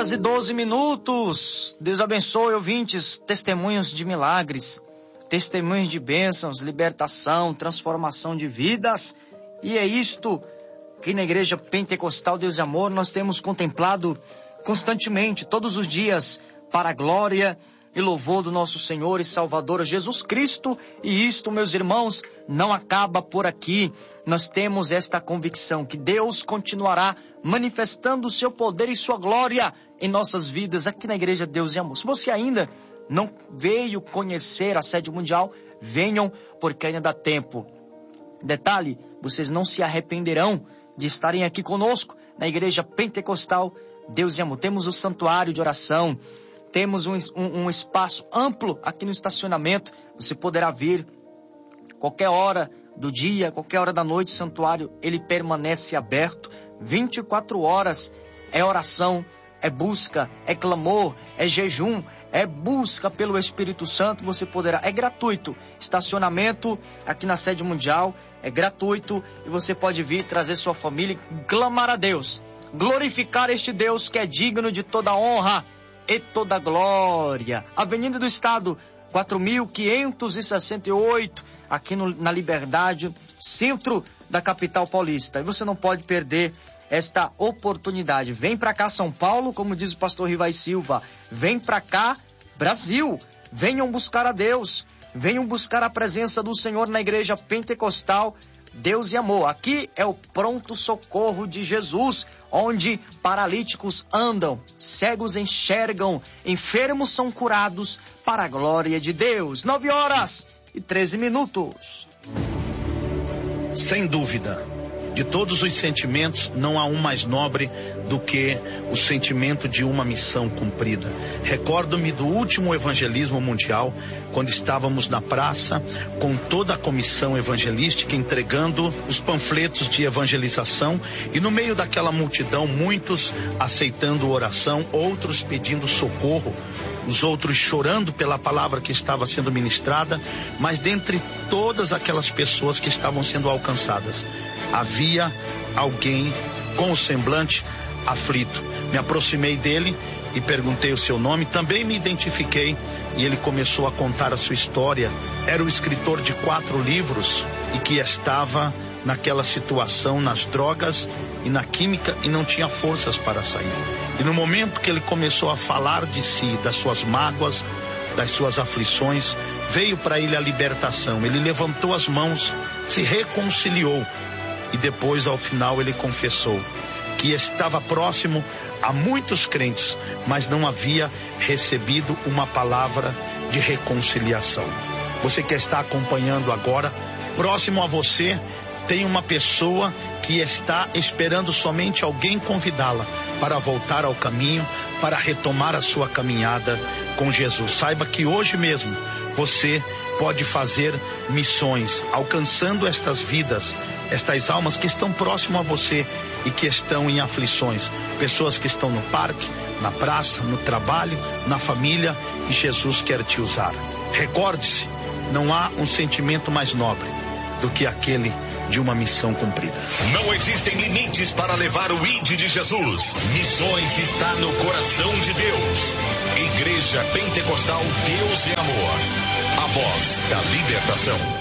9h12. Deus abençoe, ouvintes, testemunhos de milagres, testemunhos de bênçãos, libertação, transformação de vidas. E é isto que na Igreja Pentecostal Deus e Amor nós temos contemplado constantemente, todos os dias, para a glória e louvor do nosso Senhor e Salvador Jesus Cristo. E isto, meus irmãos, não acaba por aqui. Nós temos esta convicção que Deus continuará manifestando o seu poder e sua glória em nossas vidas aqui na Igreja Deus e Amor. Se você ainda não veio conhecer a sede mundial, venham, porque ainda dá tempo. Detalhe, vocês não se arrependerão de estarem aqui conosco na Igreja Pentecostal Deus e Amor. Temos o santuário de oração, temos um espaço amplo aqui no estacionamento. Você poderá vir qualquer hora do dia, qualquer hora da noite. O santuário, ele permanece aberto 24 horas. É oração, é busca, é clamor, é jejum, é busca pelo Espírito Santo. Você poderá, é gratuito. Estacionamento aqui na sede mundial é gratuito e você pode vir trazer sua família e clamar a Deus, glorificar este Deus que é digno de toda honra e toda glória. Avenida do Estado, 4.568, aqui na Liberdade, centro da capital paulista. E você não pode perder esta oportunidade. Vem para cá, São Paulo, como diz o pastor Rivai Silva. Vem para cá, Brasil. Venham buscar a Deus. Venham buscar a presença do Senhor na Igreja Pentecostal Deus e Amor. Aqui é o pronto socorro de Jesus, onde paralíticos andam, cegos enxergam, enfermos são curados para a glória de Deus. 9h13. Sem dúvida, de todos os sentimentos, não há um mais nobre do que o sentimento de uma missão cumprida. Recordo-me do último evangelismo mundial, quando estávamos na praça com toda a comissão evangelística entregando os panfletos de evangelização, e no meio daquela multidão, muitos aceitando oração, outros pedindo socorro, os outros chorando pela palavra que estava sendo ministrada. Mas dentre todas aquelas pessoas que estavam sendo alcançadas, havia alguém com o semblante aflito. Me aproximei dele e perguntei o seu nome, também me identifiquei, e ele começou a contar a sua história. Era o escritor de 4 livros e que estava naquela situação, nas drogas e na química, e não tinha forças para sair. E no momento que ele começou a falar de si, das suas mágoas, das suas aflições, veio para ele a libertação. Ele levantou as mãos, se reconciliou, e depois, ao final, ele confessou que estava próximo a muitos crentes, mas não havia recebido uma palavra de reconciliação. Você que está acompanhando agora, próximo a você, tem uma pessoa que está esperando somente alguém convidá-la para voltar ao caminho, para retomar a sua caminhada com Jesus. Saiba que hoje mesmo você pode fazer missões, alcançando estas vidas, estas almas que estão próximo a você e que estão em aflições. Pessoas que estão no parque, na praça, no trabalho, na família, e Jesus quer te usar. Recorde-se, não há um sentimento mais nobre do que aquele de uma missão cumprida. Não existem limites para levar o ID de Jesus. Missões está no coração de Deus. Igreja Pentecostal Deus e Amor. A voz da libertação.